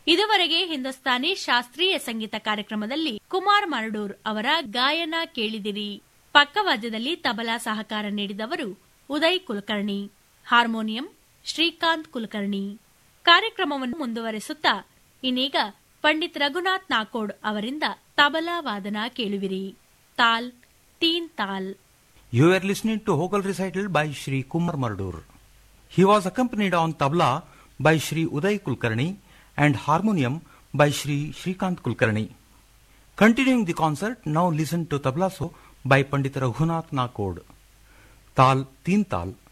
ಇದುವರೆಗೆ ಹಿಂದೂಸ್ತಾನಿ ಶಾಸ್ತ್ರೀಯ ಸಂಗೀತ ಕಾರ್ಯಕ್ರಮದಲ್ಲಿ ಕುಮಾರ್ ಮರಡೂರ್ ಅವರ ಗಾಯನ ಕೇಳಿದಿರಿ. ಪಕ್ಕವಾದ್ಯದಲ್ಲಿ ತಬಲಾ ಸಹಕಾರ ನೀಡಿದವರು ಉದಯ್ ಕುಲಕರ್ಣಿ, ಹಾರ್ಮೋನಿಯಂ ಶ್ರೀಕಾಂತ್ ಕುಲಕರ್ಣಿ. ಕಾರ್ಯಕ್ರಮವನ್ನು ಮುಂದುವರೆಸುತ್ತಾ ಇನ್ನೀಗ ಪಂಡಿತ್ ರಘುನಾಥ್ ನಾಕೋಡ್ ಅವರಿಂದ ತಬಲಾ ವಾದನ ಕೇಳುವಿರಿ. ತಾಲ್ ತೀನ್ ತಾಲ್. You were listening to vocal recital by Shri Kumar Mardur. He was accompanied on tabla by Shri Uday Kulkarni and harmonium by Shri Shrikant Kulkarni. Continuing the concert, now listen to tabla so by Pandit Raghunath Nakod. Tal Teen Tal.